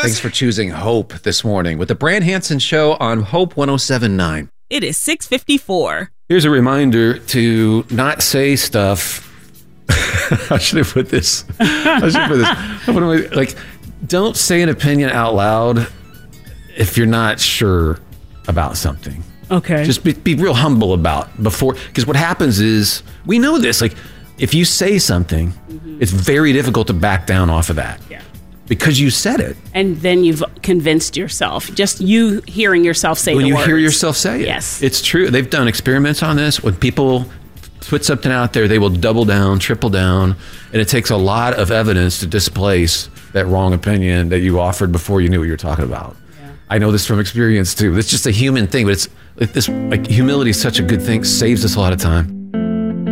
Thanks for choosing Hope this morning with the Brand Hansen Show on Hope 107.9. It is 6:54. Here's a reminder to not say stuff. I should have put this. Like, don't say an opinion out loud if you're not sure about something. Okay. Just be real humble about before, because what happens is, we know this, like if you say something, it's very difficult to back down off of that. Yeah. Because you said it. And then you've convinced yourself. Just you hearing yourself say when the you words. hear yourself say it. Yes. It's true. They've done experiments on this. When people put something out there, they will double down, triple down, and it takes a lot of evidence to displace that wrong opinion that you offered before you knew what you were talking about. Yeah. I know this from experience too. It's just a human thing, but it's like this, like humility is such a good thing, saves us a lot of time.